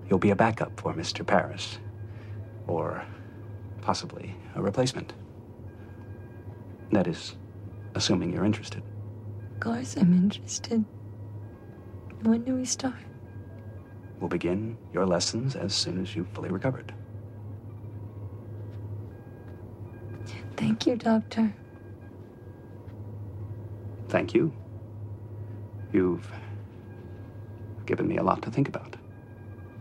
you'll be a backup for Mr. Paris. Or possibly a replacement. That is, assuming you're interested. Of course I'm interested. When do we start? We'll begin your lessons as soon as you've fully recovered. Thank you, Doctor. Thank you. You've given me a lot to think about.